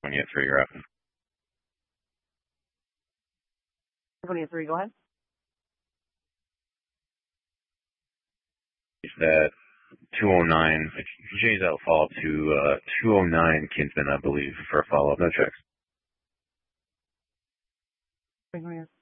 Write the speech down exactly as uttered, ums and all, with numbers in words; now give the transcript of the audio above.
twenty at three, you're up. twenty at three, go ahead. That two oh nine, change that follow-up to uh, two oh nine Kinsman, I believe, for a follow-up. No checks. Go ahead.